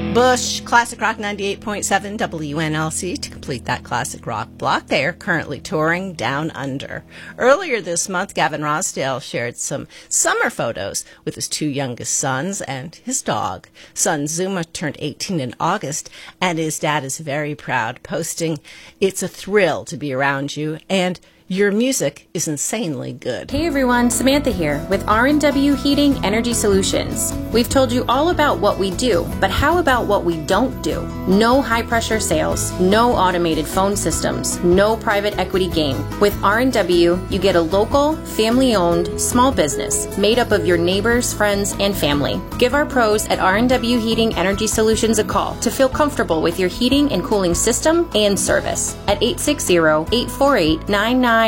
Bush, Classic Rock 98.7 WNLC. To complete that classic rock block, they are currently touring Down Under. Earlier this month, Gavin Rossdale shared some summer photos with his two youngest sons and his dog. Son Zuma turned 18 in August, and his dad is very proud, posting, "It's a thrill to be around you, and your music is insanely good." Hey everyone, Samantha here with R&W Heating Energy Solutions. We've told you all about what we do, but how about what we don't do? No high pressure sales, no automated phone systems, no private equity game. With R&W, you get a local, family-owned, small business made up of your neighbors, friends, and family. Give our pros at R&W Heating Energy Solutions a call to feel comfortable with your heating and cooling system and service at 860-848-9993.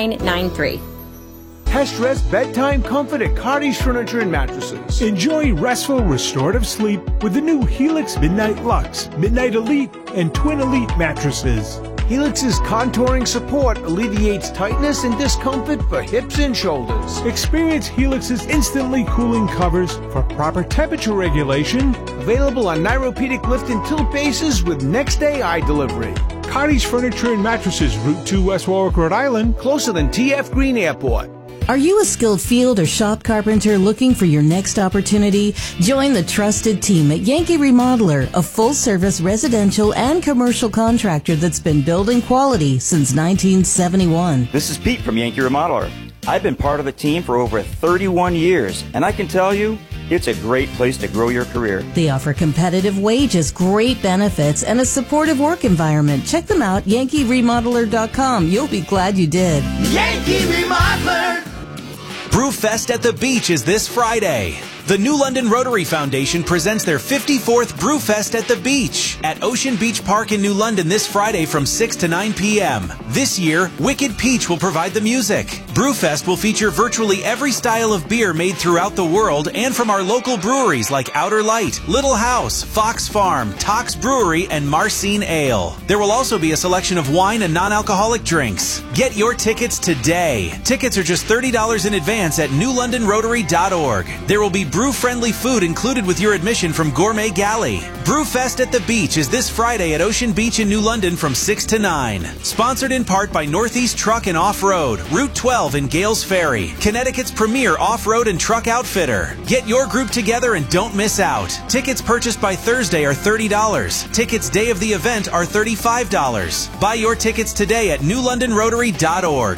Test rest bedtime comfort at Cottage Furniture and Mattresses. Enjoy restful, restorative sleep with the new Helix Midnight Luxe, Midnight Elite, and Twin Elite mattresses. Helix's contouring support alleviates tightness and discomfort for hips and shoulders. Experience Helix's instantly cooling covers for proper temperature regulation. Available on Neuropedic lift and tilt bases with next day eye delivery. Cottage Furniture and Mattresses, Route 2, West Warwick, Rhode Island, closer than TF Green Airport. Are you a skilled field or shop carpenter looking for your next opportunity? Join the trusted team at Yankee Remodeler, a full-service residential and commercial contractor that's been building quality since 1971. This is Pete from Yankee Remodeler. I've been part of the team for over 31 years, and I can tell you, it's a great place to grow your career. They offer competitive wages, great benefits, and a supportive work environment. Check them out, YankeeRemodeler.com. You'll be glad you did. Yankee Remodeler! Brewfest at the Beach is this Friday. The New London Rotary Foundation presents their 54th Brewfest at the Beach at Ocean Beach Park in New London this Friday from 6 to 9 p.m. This year, Wicked Peach will provide the music. Brewfest will feature virtually every style of beer made throughout the world and from our local breweries like Outer Light, Little House, Fox Farm, Tox Brewery, and Marcine Ale. There will also be a selection of wine and non-alcoholic drinks. Get your tickets today. Tickets are just $30 in advance at newlondonrotary.org. There will be brew-friendly food included with your admission from Gourmet Galley. Brewfest at the Beach is this Friday at Ocean Beach in New London from 6 to 9. Sponsored in part by Northeast Truck and Off-Road, Route 12 in Gales Ferry, Connecticut's premier off-road and truck outfitter. Get your group together and don't miss out. Tickets purchased by Thursday are $30. Tickets day of the event are $35. Buy your tickets today at newlondonrotary.org.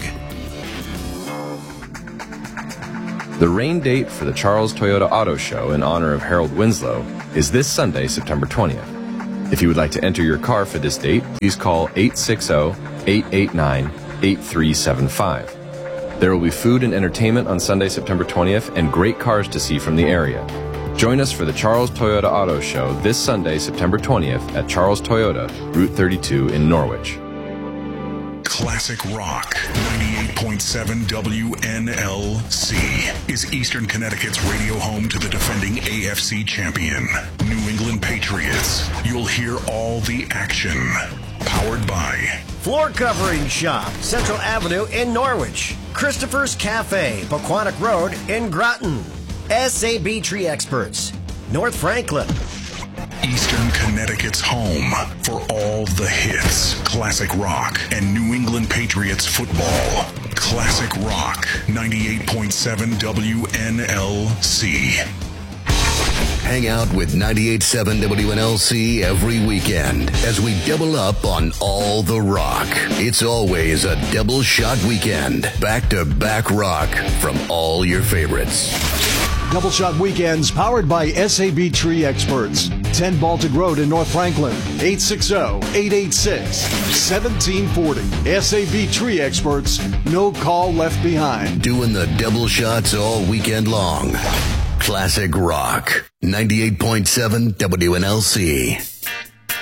The rain date for the Charles Toyota Auto Show in honor of Harold Winslow is this Sunday, September 20th. If you would like to enter your car for this date, please call 860-889-8375. There will be food and entertainment on Sunday, September 20th, and great cars to see from the area. Join us for the Charles Toyota Auto Show this Sunday, September 20th at Charles Toyota, Route 32 in Norwich. Classic Rock 98.7 WNLC is Eastern Connecticut's radio home to the defending AFC champion, New England Patriots. You'll hear all the action. Powered by Floor Covering Shop, Central Avenue in Norwich. Christopher's Cafe, Pequannock Road in Groton. SAB Tree Experts, North Franklin. Eastern Connecticut's home for all the hits. Classic Rock and New England Patriots football. Classic Rock 98.7 WNLC. Hang out with 98.7 WNLC every weekend as we double up on all the rock. It's always a double shot weekend. Back-to-back rock from all your favorites. Double Shot Weekends powered by SAB Tree Experts. 10 Baltic Road in North Franklin. 860-886-1740. SAB Tree Experts. No call left behind. Doing the double shots all weekend long. Classic Rock. 98.7 WNLC.